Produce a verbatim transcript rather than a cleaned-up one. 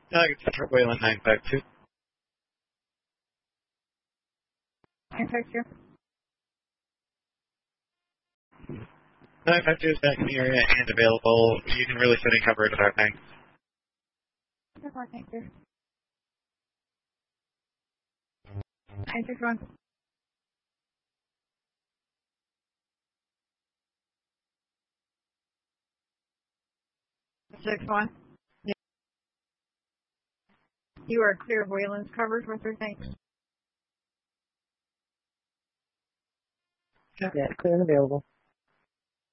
Uh, Central Wayland nine five two. nine five two. nine five two is back in the area and available. You can really sit in coverage with our thing. four, thank you. nine six one. six one. Yeah. You are clear of Wayland's coverage with her, thanks. Yeah, clear and available.